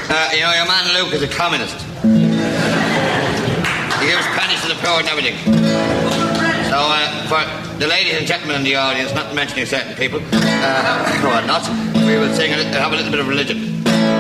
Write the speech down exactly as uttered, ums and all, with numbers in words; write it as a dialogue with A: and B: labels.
A: Uh, you know, your man Luke is a communist. He gives pennies to the poor and everything. So, uh, for the ladies and gentlemen in the audience, not mentioning certain people, uh, or not, we will sing a, have a little bit of religion.